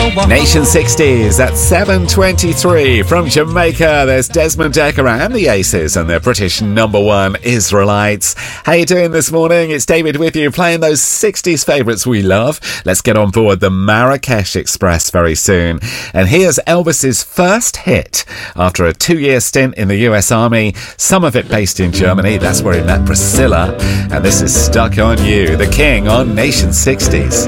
Nation 60s at 7:23 from Jamaica. There's Desmond Dekker and the Aces and their British number one Israelites. How you doing this morning? It's David with you, playing those 60s favourites we love. Let's get on board the Marrakesh Express very soon. And here's Elvis's first hit after a 2-year stint in the US Army, some of it based in Germany. That's where he met Priscilla. And this is Stuck on You, the King on Nation 60s.